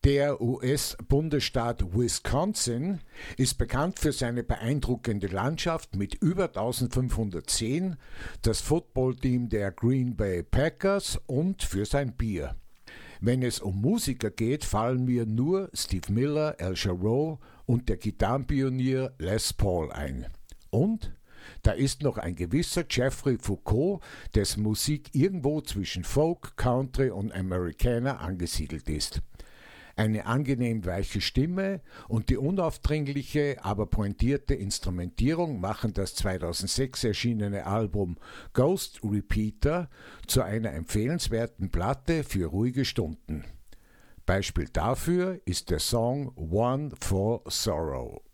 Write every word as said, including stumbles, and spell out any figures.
Der U S-Bundesstaat Wisconsin ist bekannt für seine beeindruckende Landschaft mit über eintausendfünfhundert Seen, das Footballteam der Green Bay Packers und für sein Bier. Wenn es um Musiker geht, fallen mir nur Steve Miller, Al Jarreau und der Gitarrenpionier Les Paul ein. Und da ist noch ein gewisser Jeffrey Foucault, dessen Musik irgendwo zwischen Folk, Country und Americana angesiedelt ist. Eine angenehm weiche Stimme und die unaufdringliche, aber pointierte Instrumentierung machen das zweitausendsechs erschienene Album Ghost Repeater zu einer empfehlenswerten Platte für ruhige Stunden. Beispiel dafür ist der Song One for Sorrow.